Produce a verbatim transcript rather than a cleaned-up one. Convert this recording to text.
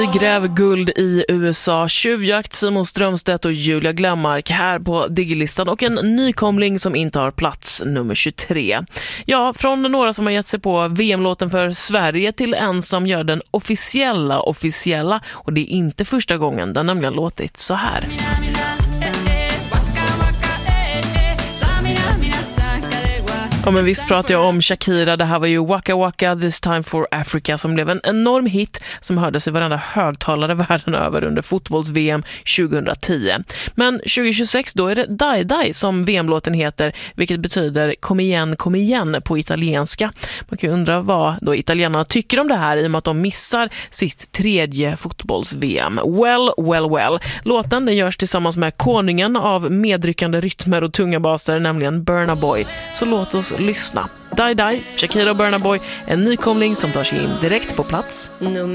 Gräv guld i U S A, tjuvjakt, Simon Strömstedt och Julia Glammark här på Digilistan och en nykomling som inte har plats nummer tjugotre. Ja, från några som har gett sig på V M-låten för Sverige till en som gör den officiella officiella, och det är inte första gången den nämligen låtit så här. Ja, men visst pratar jag om Shakira. Det här var ju Waka Waka This Time for Africa som blev en enorm hit som hördes i varenda högtalare världen över under fotbolls-V M tjugohundratio. Men tjugohundratjugosex då är det Dai Dai som V M-låten heter, vilket betyder kom igen, kom igen på italienska. Man kan ju undra vad då italienarna tycker om det här i och med att de missar sitt tredje fotbolls-V M. Well, well, well. Låten den görs tillsammans med konungen av medryckande rytmer och tunga baser, nämligen Burna Boy. Så låt oss lyssna. Dai Dai, Shakira och Burna Boy, en nykomling som tar sig in direkt på plats.